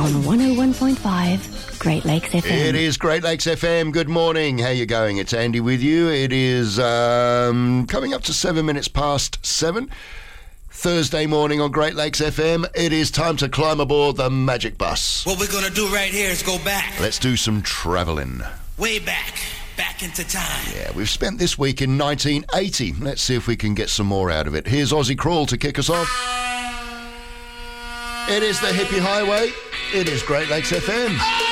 on 101.5 Great Lakes FM. It is Great Lakes FM. Good morning. How you going? It's Andy with you. It is coming up to 7 minutes past 7. Thursday morning on Great Lakes FM. It is time to climb aboard the Magic Bus. What we're going to do right here is go back. Let's do some travelling. Way back. Back into time. Yeah, we've spent this week in 1980. Let's see if we can get some more out of it. Here's Ozzy Crawl to kick us off. It is the Hippie Highway. It is Great Lakes FM.